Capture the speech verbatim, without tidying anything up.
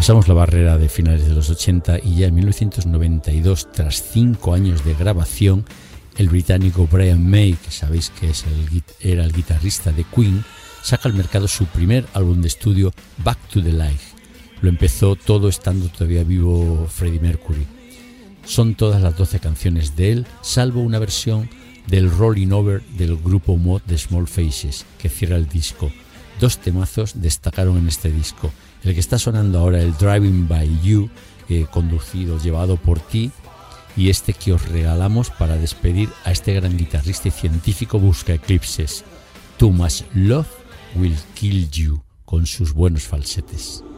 Pasamos la barrera de finales de los ochenta y ya en mil novecientos noventa y dos, tras cinco años de grabación, el británico Brian May, que sabéis que es el, era el guitarrista de Queen, saca al mercado su primer álbum de estudio, Back to the Life. Lo empezó todo estando todavía vivo Freddie Mercury. Son todas las doce canciones de él, salvo una versión del Rolling Over del grupo Mod de Small Faces, que cierra el disco. Dos temazos destacaron en este disco. El que está sonando ahora, el Driving by You, eh, conducido, llevado por ti, y este que os regalamos para despedir a este gran guitarrista y científico busca eclipses, Too Much Love Will Kill You, con sus buenos falsetes.